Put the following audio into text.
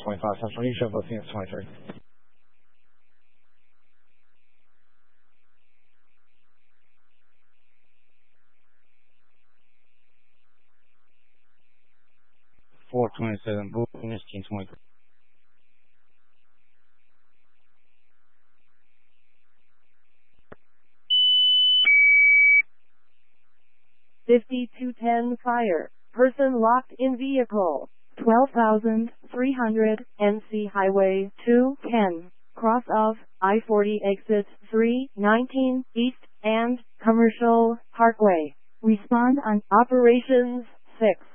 25 Central. You show both units 23. Four 27, both units team 23. (5210) fire. Person locked in vehicle. 12,300 NC Highway 210. Cross of I-40 exit 319 East and Commercial Parkway. Respond on Operations 6.